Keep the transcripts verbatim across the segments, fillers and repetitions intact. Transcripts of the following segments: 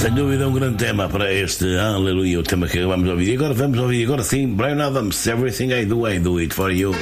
Sem dúvida um grande tema para este Aleluia, o tema que acabamos de ouvir. E agora vamos ouvir agora sim Bryan Adams, Everything I Do, I Do It For You.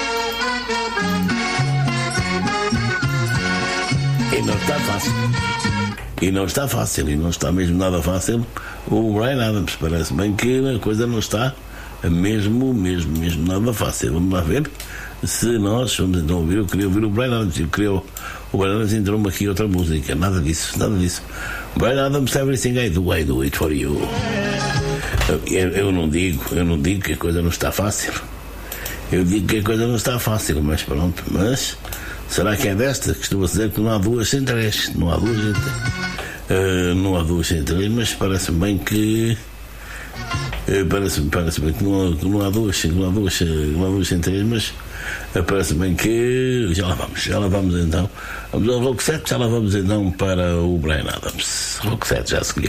E não está fácil. E não está fácil, e não está mesmo nada fácil. O Bryan Adams, parece bem que a coisa não está mesmo, mesmo, mesmo nada fácil. Vamos lá ver se nós vamos então ouvir. Eu queria ouvir o Bryan Adams, eu queria o Bryan Adams, entrou-me aqui outra música, nada disso, nada disso. Bryan Adams, Everything I Do, I Do It For You. Eu, eu não digo, eu não digo que a coisa não está fácil. Eu digo que a coisa não está fácil, mas pronto, mas será que é desta? Costuma dizer que não há duas sem três, não há duas sem três. Uh, não há duas sem três, mas parece-me bem que uh, parece-me parece bem que não há, não há duas, não há duas, não há duas sem três, mas uh, parece bem que já lá vamos, já lá vamos então. Vamos ao Rock sete, já lá vamos então para o Bryan Adams. Rock sete já a seguir.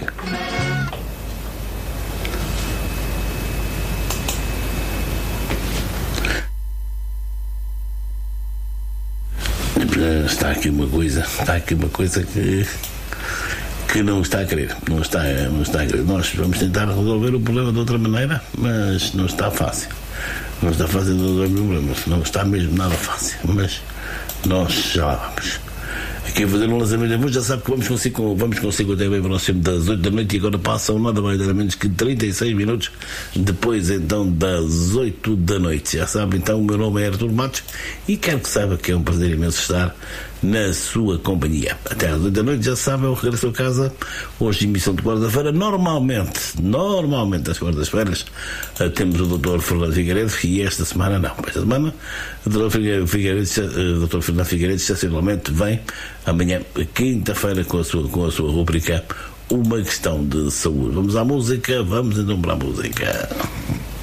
Está aqui uma coisa, está aqui uma coisa que que não está a querer, não está, não está a querer. Nós vamos tentar resolver o problema de outra maneira, mas não está fácil. Não está fácil de resolver o problema, não está mesmo nada fácil, mas nós já lá vamos. Aqui a fazer um lançamento de música, já sabe que vamos conseguir, vamos conseguir até bem próximo das oito da noite, e agora passam nada mais nada menos que trinta e seis minutos depois então das oito da noite. Já sabe, então, o meu nome é Artur Matos e quero que saiba que é um prazer imenso estar na sua companhia. Até às oito da noite, já sabe, eu regresso a casa. Hoje, emissão de quarta-feira. Normalmente, normalmente, às quartas-feiras, temos o doutor Fernando Figueiredo, e esta semana não. Esta semana, o doutor Figueiredo, o doutor Fernando Figueiredo, excepcionalmente, vem amanhã, quinta-feira, com a sua, com a sua rubrica Uma Questão de Saúde. Vamos à música, vamos então para a música.